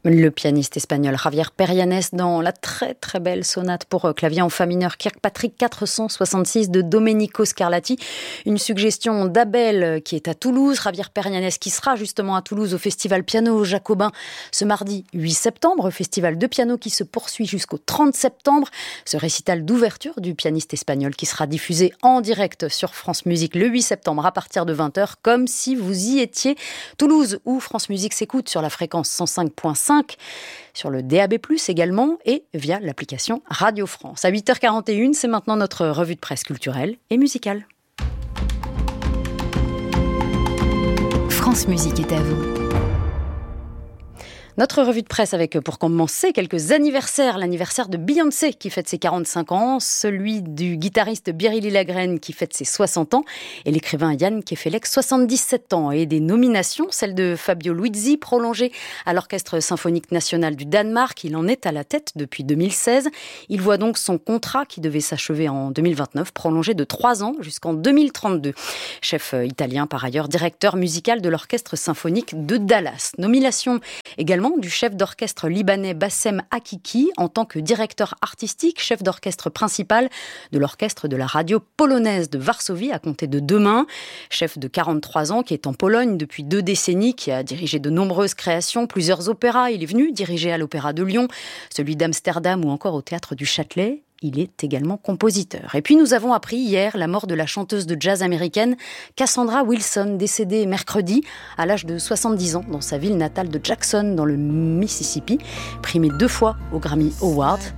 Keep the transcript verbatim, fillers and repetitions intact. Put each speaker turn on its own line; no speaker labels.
Le pianiste espagnol Javier Perianes dans la très très belle sonate pour clavier en fa mineur Kirkpatrick quatre cent soixante-six de Domenico Scarlatti. Une suggestion d'Abel qui est à Toulouse. Javier Perianes qui sera justement à Toulouse au Festival Piano Jacobin ce mardi huit septembre. Festival de piano qui se poursuit jusqu'au trente septembre. Ce récital d'ouverture du pianiste espagnol qui sera diffusé en direct sur France Musique le huit septembre à partir de vingt heures, comme si vous y étiez. Toulouse où France Musique s'écoute sur la fréquence cent cinq virgule cinq, sur le D A B plus, également, et via l'application Radio France. À huit heures quarante et une, c'est maintenant notre revue de presse culturelle et musicale.
France Musique est à vous.
Notre revue de presse avec, pour commencer, quelques anniversaires. L'anniversaire de Beyoncé qui fête ses quarante-cinq ans, celui du guitariste Biréli Lagrène qui fête ses soixante ans et l'écrivain Jan Kefelec, soixante-dix-sept ans. Et des nominations, celle de Fabio Luizzi, prolongée à l'Orchestre symphonique national du Danemark. Il en est à la tête depuis deux mille seize. Il voit donc son contrat, qui devait s'achever en deux mille vingt-neuf, prolongé de trois ans jusqu'en deux mille trente-deux. Chef italien, par ailleurs, directeur musical de l'Orchestre symphonique de Dallas. Nomination également du chef d'orchestre libanais Bassem Hakiki en tant que directeur artistique, chef d'orchestre principal de l'orchestre de la radio polonaise de Varsovie à compter de demain. Chef de quarante-trois ans qui est en Pologne depuis deux décennies, qui a dirigé de nombreuses créations, plusieurs opéras. Il est venu diriger à l'Opéra de Lyon, celui d'Amsterdam ou encore au Théâtre du Châtelet. Il est également compositeur. Et puis nous avons appris hier la mort de la chanteuse de jazz américaine Cassandra Wilson, décédée mercredi à l'âge de soixante-dix ans dans sa ville natale de Jackson, dans le Mississippi, primée deux fois aux Grammy Awards.